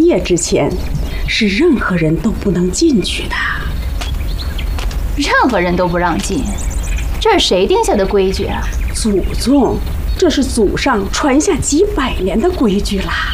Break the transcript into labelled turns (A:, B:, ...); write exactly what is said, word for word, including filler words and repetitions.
A: 夜之前，是任何人都不能进去的。
B: 任何人都不让进？这是谁定下的规矩啊？
A: 祖宗，这是祖上传下几百年的规矩啦。